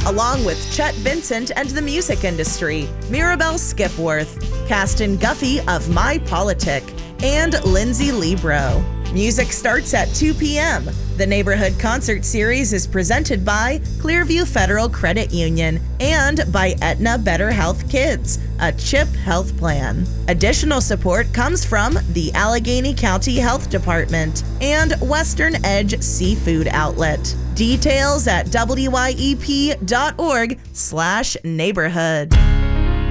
along with Chet Vincent and the music industry, Mirabelle Skipworth, Caston Guffey of My Politic, and Lindsay Libro. Music starts at 2 p.m. The Neighborhood Concert Series is presented by Clearview Federal Credit Union and by Aetna Better Health Kids, a CHIP health plan. Additional support comes from the Allegheny County Health Department and Western Edge Seafood Outlet. Details at wyep.org/neighborhood.